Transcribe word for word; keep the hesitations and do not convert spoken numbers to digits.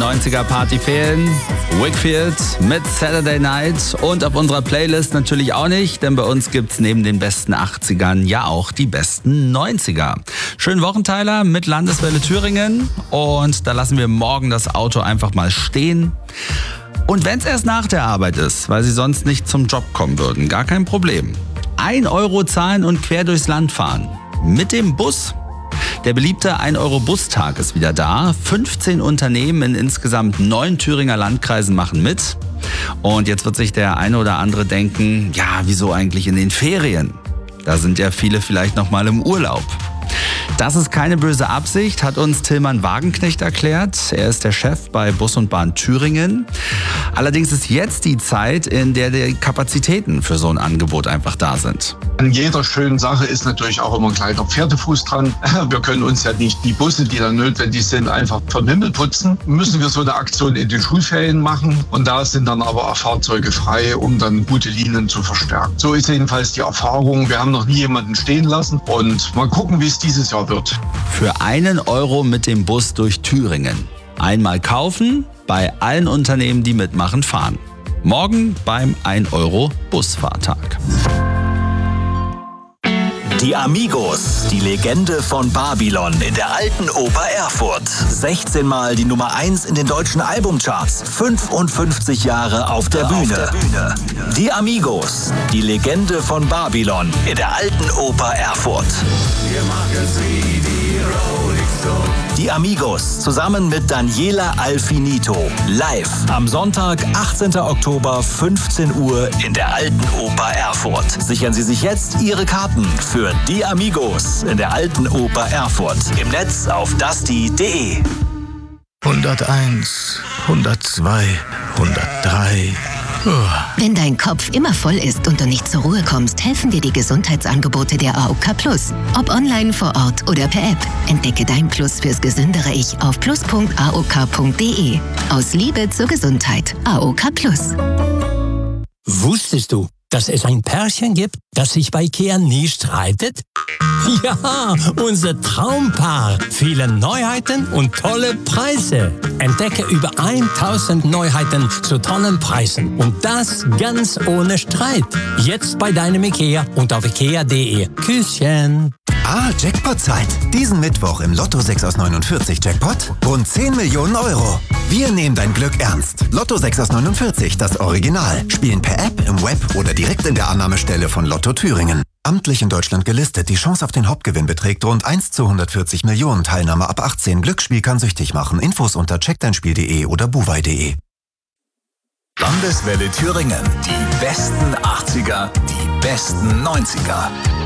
neunziger Party fehlen. Wakefield mit Saturday Night und auf unserer Playlist natürlich auch nicht, denn bei uns gibt's neben den besten achtzigern ja auch die besten neunziger. Schönen Wochenteiler mit Landeswelle Thüringen und da lassen wir morgen das Auto einfach mal stehen. Und wenn es erst nach der Arbeit ist, weil Sie sonst nicht zum Job kommen würden, gar kein Problem. Ein Euro zahlen und quer durchs Land fahren. Mit dem Bus. Der beliebte ein Euro Bustag ist wieder da. fünfzehn Unternehmen in insgesamt neun Thüringer Landkreisen machen mit. Und jetzt wird sich der eine oder andere denken, ja, wieso eigentlich in den Ferien? Da sind ja viele vielleicht noch mal im Urlaub. Das ist keine böse Absicht, hat uns Tillmann Wagenknecht erklärt. Er ist der Chef bei Bus und Bahn Thüringen. Allerdings ist jetzt die Zeit, in der die Kapazitäten für so ein Angebot einfach da sind. An jeder schönen Sache ist natürlich auch immer ein kleiner Pferdefuß dran. Wir können uns ja nicht die Busse, die dann notwendig sind, einfach vom Himmel putzen. Müssen wir so eine Aktion in den Schulferien machen. Und da sind dann aber auch Fahrzeuge frei, um dann gute Linien zu verstärken. So ist jedenfalls die Erfahrung. Wir haben noch nie jemanden stehen lassen. Und mal gucken, wie es dieses Jahr wird. Für einen Euro mit dem Bus durch Thüringen. Einmal kaufen, bei allen Unternehmen, die mitmachen, fahren. Morgen beim ein Euro Busfahrtag. Die Amigos, die Legende von Babylon in der alten Oper Erfurt. sechzehn Mal die Nummer eins in den deutschen Albumcharts. fünfundfünfzig Jahre auf der Bühne. Auf der Bühne. Die Amigos, die Legende von Babylon in der alten Oper Erfurt. Wir machen sie, die Rolling Stones. Die Amigos zusammen mit Daniela Alfinito. Live am Sonntag, achtzehnten Oktober, fünfzehn Uhr in der alten Oper Erfurt. Sichern Sie sich jetzt Ihre Karten für Die Amigos in der alten Oper Erfurt. Im Netz auf dusty punkt de. hunderteins, hundertzwei, hundertdrei. Wenn dein Kopf immer voll ist und du nicht zur Ruhe kommst, helfen dir die Gesundheitsangebote der A O K Plus. Ob online, vor Ort oder per App. Entdecke dein Plus fürs gesündere Ich auf plus punkt a o k punkt de. Aus Liebe zur Gesundheit. A O K Plus. Wusstest du, dass es ein Pärchen gibt, das sich bei IKEA nie streitet? Ja, unser Traumpaar. Viele Neuheiten und tolle Preise. Entdecke über tausend Neuheiten zu tollen Preisen. Und das ganz ohne Streit. Jetzt bei deinem IKEA und auf ikea punkt de. Küsschen. Ah, Jackpot-Zeit. Diesen Mittwoch im Lotto sechs aus neunundvierzig Jackpot rund zehn Millionen Euro. Wir nehmen dein Glück ernst. Lotto sechs aus neunundvierzig, das Original. Spielen per App, im Web oder direkt in der Annahmestelle von Lotto Thüringen. Amtlich in Deutschland gelistet. Die Chance auf den Hauptgewinn beträgt rund eins zu hundertvierzig Millionen. Teilnahme ab achtzehn. Glücksspiel kann süchtig machen. Infos unter check dein spiel punkt de oder buwei punkt de. Landeswelle Thüringen. Die besten achtziger, die besten neunziger.